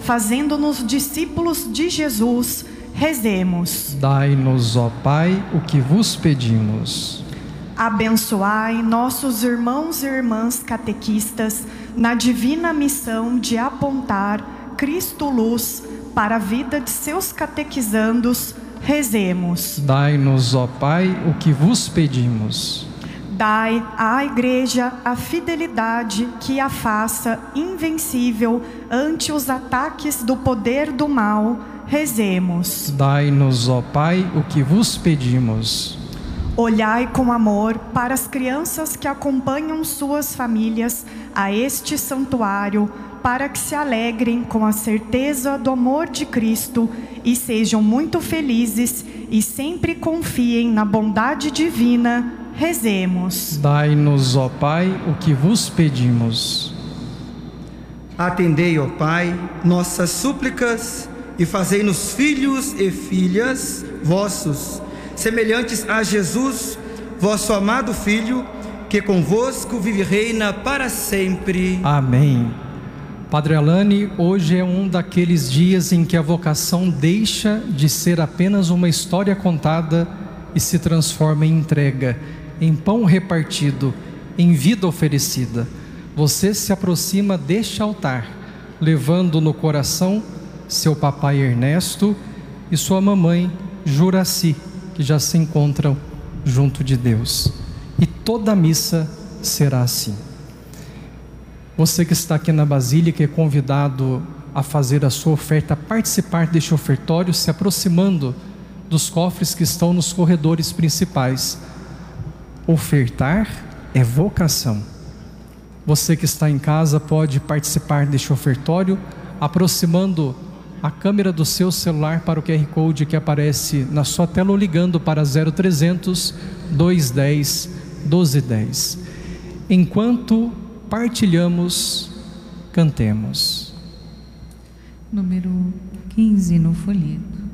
fazendo-nos discípulos de Jesus, rezemos. Dai-nos, ó Pai, o que vos pedimos. Abençoai nossos irmãos e irmãs catequistas na divina missão de apontar Cristo luz para a vida de seus catequizandos, rezemos. Dai-nos, ó Pai, o que vos pedimos. Dai à Igreja a fidelidade que a faça invencível ante os ataques do poder do mal, rezemos. Dai-nos, ó Pai, o que vos pedimos. Olhai com amor para as crianças que acompanham suas famílias a este santuário, para que se alegrem com a certeza do amor de Cristo e sejam muito felizes e sempre confiem na bondade divina, rezemos. Dai-nos, ó Pai, o que vos pedimos. Atendei, ó Pai, nossas súplicas e fazei-nos filhos e filhas vossos, semelhantes a Jesus, vosso amado Filho, que convosco vive e reina para sempre. Amém. Padre Alane, hoje é um daqueles dias em que a vocação deixa de ser apenas uma história contada e se transforma em entrega, em pão repartido, em vida oferecida. Você se aproxima deste altar, levando no coração seu papai Ernesto e sua mamãe Juraci, que já se encontram junto de Deus. E toda a missa será assim. Você que está aqui na Basílica é convidado a fazer a sua oferta, a participar deste ofertório, se aproximando dos cofres que estão nos corredores principais. Ofertar é vocação. Você que está em casa pode participar deste ofertório, aproximando a câmera do seu celular para o QR Code que aparece na sua tela ou ligando para 0300 210 1210. Enquanto partilhamos, cantemos. Número 15 no folheto.